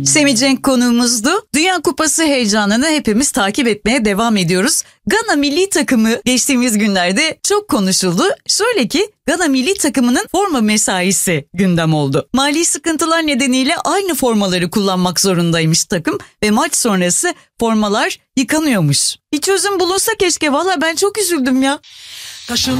Semih Cenk konuğumuzdu. Dünya Kupası heyecanını hepimiz takip etmeye devam ediyoruz. Gana milli takımı geçtiğimiz günlerde çok konuşuldu. Şöyle ki Gana milli takımının forma mesaisi gündem oldu. Mali sıkıntılar nedeniyle aynı formaları kullanmak zorundaymış takım ve maç sonrası formalar yıkanıyormuş. Bir çözüm bulunsa keşke, valla ben çok üzüldüm ya.